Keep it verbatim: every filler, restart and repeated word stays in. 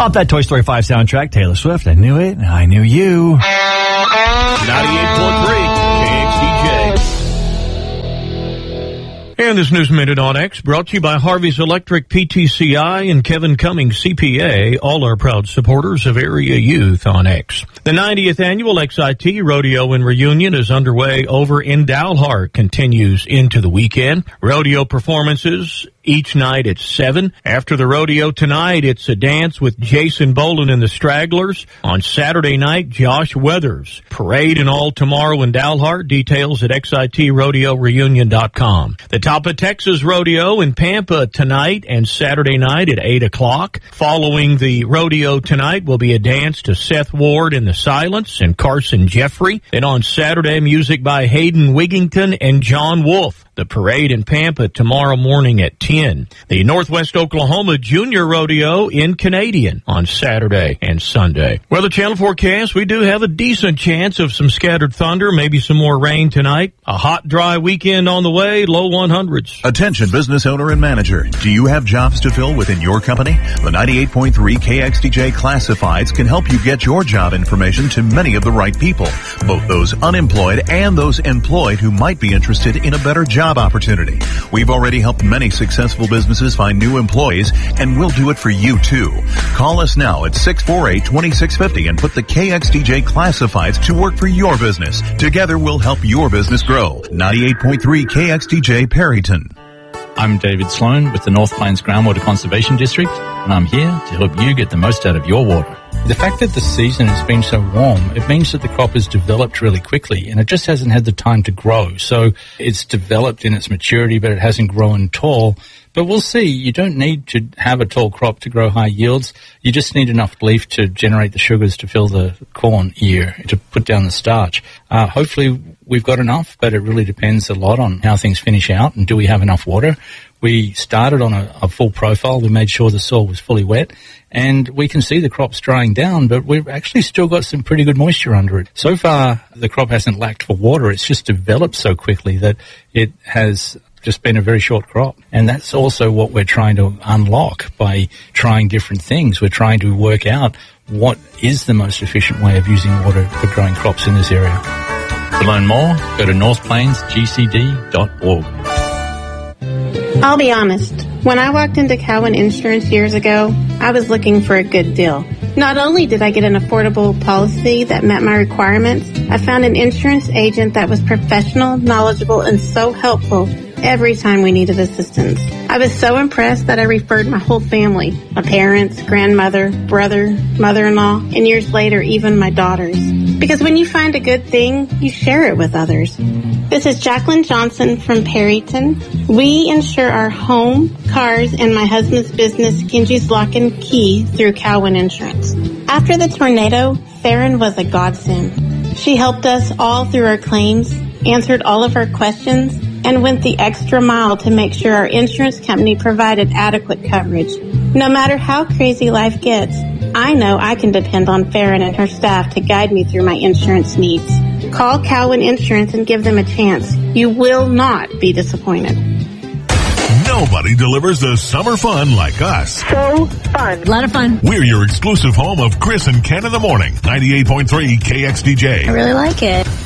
Off that Toy Story five soundtrack, Taylor Swift, I knew it, I knew you. ninety-eight point three K X D J. And this News Minute on X brought to you by Harvey's Electric P T C I and Kevin Cummings C P A, all are proud supporters of area youth on X. The ninetieth annual X I T Rodeo and Reunion is underway over in Dalhart, continues into the weekend. Rodeo performances each night at seven. After the rodeo tonight, it's a dance with Jason Boland and the Stragglers. On Saturday night, Josh Weathers. Parade and all tomorrow in Dalhart. Details at X I T rodeo reunion dot com. The Top of Texas Rodeo in Pampa tonight and Saturday night at eight o'clock. Following the rodeo tonight will be a dance to Seth Ward and the Silence and Carson Jeffrey. Then on Saturday, music by Hayden Wigington and John Wolfe. The parade in Pampa tomorrow morning at ten. The Northwest Oklahoma Junior Rodeo in Canadian on Saturday and Sunday. Weather Channel forecast, we do have a decent chance of some scattered thunder, maybe some more rain tonight. A hot, dry weekend on the way, low one hundreds. Attention business owner and manager. Do you have jobs to fill within your company? The ninety-eight point three K X D J Classifieds can help you get your job information to many of the right people, both those unemployed and those employed who might be interested in a better job. Job opportunity. We've already helped many successful businesses find new employees, and we'll do it for you too. Call us now at six four eight, two six five zero and put the K X D J Classifieds to work for your business. Together we'll help your business grow. ninety-eight point three K X D J Perryton. I'm David Sloan with the North Plains Groundwater Conservation District, and I'm here to help you get the most out of your water. The fact that the season has been so warm, it means that the crop has developed really quickly and it just hasn't had the time to grow. So it's developed in its maturity, but it hasn't grown tall. But we'll see. You don't need to have a tall crop to grow high yields. You just need enough leaf to generate the sugars to fill the corn ear, to put down the starch. Uh, hopefully we've got enough, but it really depends a lot on how things finish out and do we have enough water. We started on a, a full profile. We made sure the soil was fully wet, and we can see the crop's drying down, but we've actually still got some pretty good moisture under it. So far, the crop hasn't lacked for water. It's just developed so quickly that it has just been a very short crop. And that's also what we're trying to unlock by trying different things. We're trying to work out what is the most efficient way of using water for growing crops in this area. To learn more, go to north plains g c d dot org. I'll be honest. When I walked into Cowan Insurance years ago, I was looking for a good deal. Not only did I get an affordable policy that met my requirements, I found an insurance agent that was professional, knowledgeable, and so helpful every time we needed assistance. I was so impressed that I referred my whole family, my parents, grandmother, brother, mother-in-law, and years later, even my daughters. Because when you find a good thing, you share it with others. This is Jacqueline Johnson from Perryton. We insure our home, cars, and my husband's business, Genji's Lock and Key, through Cowan Insurance. After the tornado, Farron was a godsend. She helped us all through our claims, answered all of our questions, and went the extra mile to make sure our insurance company provided adequate coverage. No matter how crazy life gets, I know I can depend on Farron and her staff to guide me through my insurance needs. Call Cowan Insurance and give them a chance. You will not be disappointed. Nobody delivers the summer fun like us. So fun. A lot of fun. We're your exclusive home of Chris and Ken in the morning. ninety-eight point three K X D J. I really like it.